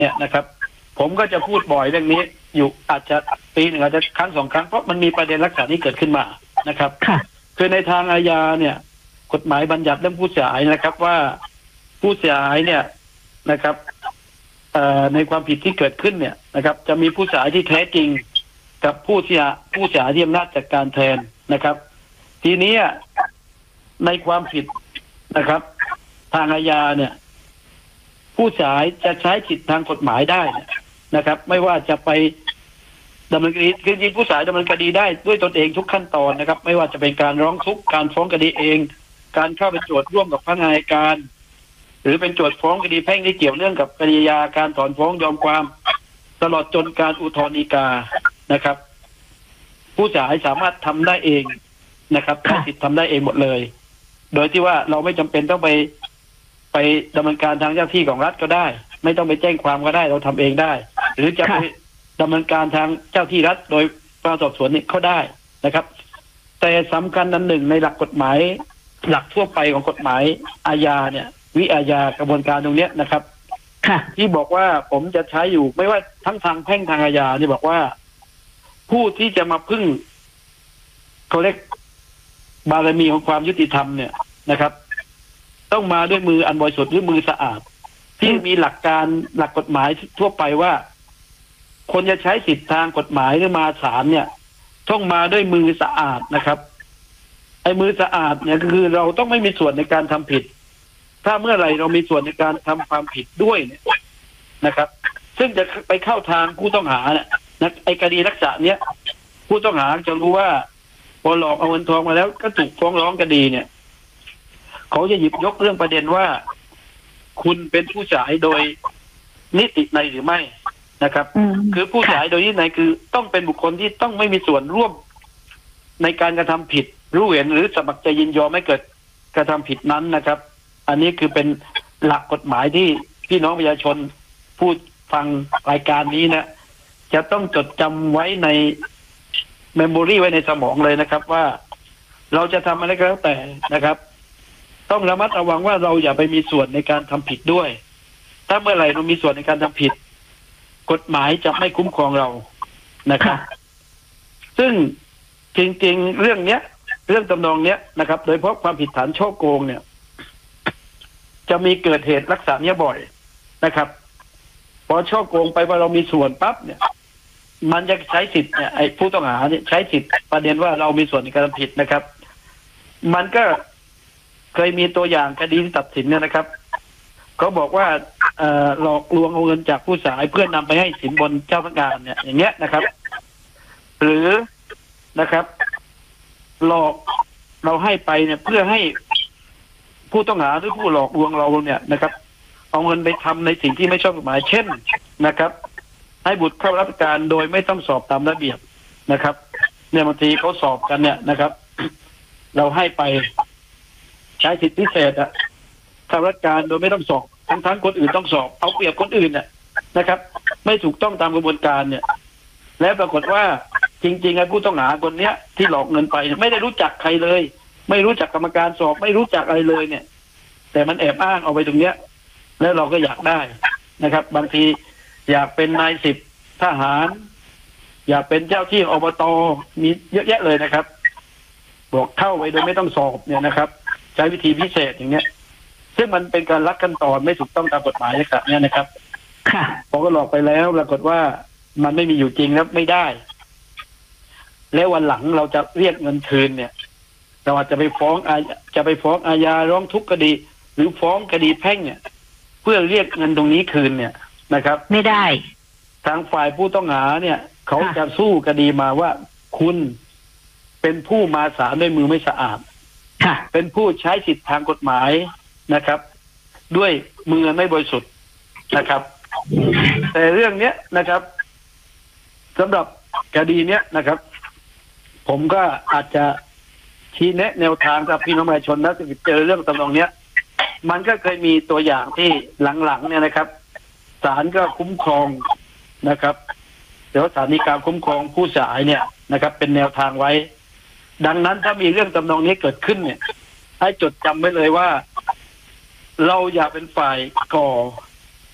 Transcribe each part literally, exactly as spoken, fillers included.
เนี่ยนะครับผมก็จะพูดบ่อยเรื่องนี้อยู่อาจจะปีหนึ่งอาจจะครั้งสองครั้งเพราะมันมีประเด็นลักษณะนี้เกิดขึ้นมานะครับคือในทางอาญาเนี่ยกฎหมายบัญญัติเรื่องผู้เสียหายนะครับว่าผู้เสียหายเนี่ยนะครับในความผิดที่เกิดขึ้นเนี่ยนะครับจะมีผู้เสียหายที่แท้จริงกับผู้เสียผู้เสียหายที่อำนาจจัดการแทนนะครับทีนี้ในความผิดนะครับทางอาญาเนี่ยผู้เสียหายจะใช้สิทธิทางกฎหมายได้นะครับไม่ว่าจะไปดำเนินคดีคือจริงผู้เสียหายดำเนินคดีได้ด้วยตนเองทุกขั้นตอนนะครับไม่ว่าจะเป็นการร้องทุกข์การฟ้องคดีเองการเข้าเป็นโจทย์ร่วมกับพนักงานอัยการหรือเป็นโจทย์ฟ้องคดีแพ่งที่เกี่ยวเนื่องกับคดีอาญาการถอนฟ้องยอมความตลอดจนการอุทธรณ์ฎีกานะครับผู้เสียหายสามารถทำได้เองนะครับใช้สิทธิ์ทำได้เองหมดเลยโดยที่ว่าเราไม่จำเป็นต้องไปไปดำเนินการทางเจ้าที่ของรัฐก็ได้ไม่ต้องไปแจ้งความก็ได้เราทำเองได้หรือจะไปดำเนินการทางเจ้าที่รัฐโดยการสอบสวนนี่เขาได้นะครับแต่สำคัญอันหนึ่งในหลักกฎหมายหลักทั่วไปของกฎหมายอาญาเนี่ยวิอาญากระบวนการตรงนี้นะครับที่บอกว่าผมจะใช้อยู่ไม่ว่าทั้งทางแพ่งทางอาญานี่บอกว่าผู้ที่จะมาพึ่งเขาเรียกบารมีของความยุติธรรมเนี่ยนะครับต้องมาด้วยมืออันบริสุทธิ์หรือมือสะอาดที่มีหลักการหลักกฎหมายทั่วไปว่าคนจะใช้สิทธิทางกฎหมายหรือมาศาลเนี่ยต้องมาด้วยมือสะอาดนะครับไอ้มือสะอาดเนี่ยคือเราต้องไม่มีส่วนในการทำผิดถ้าเมื่อไหร่เรามีส่วนในการทำความผิดด้วยเนี่ยนะครับซึ่งจะไปเข้าทางผู้ต้องหาเนี่ยนะไอ้คดีลักษณะเนี้ยผู้ต้องหาจะรู้ว่าพอหลอกเอาเงินทองมาแล้วก็ถูกฟ้องร้องคดีเนี่ยเขาจะหยิบยกเรื่องประเด็นว่าคุณเป็นผู้เสียหายโดยนิติในหรือไม่นะครับคือผู้เสียหายโดยนิติในคือต้องเป็นบุคคลที่ต้องไม่มีส่วนร่วมในการกระทำผิดรู้เห็นหรือสมัครใจยินยอมให้เกิดกระทำผิดนั้นนะครับอันนี้คือเป็นหลักกฎหมายที่พี่น้องประชาชนพูดฟังรายการนี้นะจะต้องจดจำไว้ในเมมโมรีไว้ในสมองเลยนะครับว่าเราจะทำอะไรก็แล้วแต่นะครับต้องระมัดระวังว่าเราอย่าไปมีส่วนในการทำผิดด้วยถ้าเมื่อไหร่เรามีส่วนในการทำผิดกฎหมายจะไม่คุ้มครองเรานะครับซึ่งจริงๆเรื่องเนี้ยเรื่องตำนองเนี้ยนะครับโดยเฉพาะความผิดฐานฉ้อโกงเนี่ยจะมีเกิดเหตุลักษณะนี้บ่อยนะครับพอฉ้อโกงไปว่าเรามีส่วนปั๊บเนี่ยมันจะใช้สิทธิ์เนี่ยไอ้ผู้ต้องหาเนี่ยใช้สิทธิ์ประเด็นว่าเรามีส่วนในการทำผิดนะครับมันก็เคยมีตัวอย่างคดีที่ตัดสินเนี่ยนะครับเขาบอกว่าเอ่อหลอกลวงเอาเงินจากผู้เสียหายเพื่อนำไปให้สินบนเจ้าพนักงานเนี่ยอย่างเงี้ยนะครับหรือนะครับหลอกเราให้ไปเนี่ยเพื่อให้ผู้ต้องหาหรือผู้หลอกลวงเราเนี่ยนะครับเอาเงินไปทำในสิ่งที่ไม่ชอบกฎหมายเช่นนะครับให้บุตรเข้ารับการโดยไม่ต้องสอบตามระเบียบนะครับเนี่ยบางทีเขาสอบกันเนี่ยนะครับ เราให้ไปใช้สิทธิพิเศษอะเข้ารับการโดยไม่ต้องสอบทั้งทั้งคนอื่นต้องสอบเอาเปรียบคนอื่นเนี่ยนะครับไม่ถูกต้องตามกระบวนการเนี่ยแล้วปรากฏว่าจริงๆไอ้ผู้ต้องหาคนเนี้ยที่หลอกเงินไปไม่ได้รู้จักใครเลยไม่รู้จักกรรมการสอบไม่รู้จักอะไรเลยเนี่ยแต่มันแอบอ้างเอาไปตรงเนี้ยแล้วเราก็อยากได้นะครับบางทีอยากเป็นนายสิบทหารอยากเป็นเจ้าที่อบตมีเยอะแยะเลยนะครับบอกเข้าไปโดยไม่ต้องสอบเนี่ยนะครับใช้วิธีพิเศษอย่างเนี้ยซึ่งมันเป็นการลักขั้นตอนไม่ถูกต้องตามกฎหมายนะครับเนี่ยนะครับค่ะพอก็หลอกไปแล้วปรากฏว่ามันไม่มีอยู่จริงแล้วไม่ได้แล้ววันหลังเราจะเรียกเงินคืนเนี่ยเราอาจจะไปฟ้องอาจะไปฟ้องอาญาร้องทุกข์คดีหรือฟ้องคดีแพ่งเนี่ยเพื่อเรียกเงินตรงนี้คืนเนี่ยนะครับไม่ได้ทางฝ่ายผู้ต้องหาเนี่ยเขาจะสู้คดีมาว่าคุณเป็นผู้มาศาลด้วยมือไม่สะอาดเป็นผู้ใช้สิทธิทางกฎหมายนะครับด้วยมือไม่บริสุทธิ์นะครับแต่เรื่องเนี้ยนะครับสำหรับคดีเนี้ยนะครับผมก็อาจจะชี้แนะแนวทางกับพี่น้องประชาชนนะถ้าเจอเรื่องตำนองเนี้ยมันก็เคยมีตัวอย่างที่หลังๆเนี่ยนะครับศาลก็คุ้มครองนะครับเดี๋ยวศาลมีการคุ้มครองผู้เสียหายเนี่ยนะครับเป็นแนวทางไว้ดังนั้นถ้ามีเรื่องตำนองนี้เกิดขึ้นเนี่ยให้จดจำไว้เลยว่าเราอย่าเป็นฝ่ายก่อ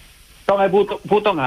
ต้องให้ผู้ผู้ต้องหา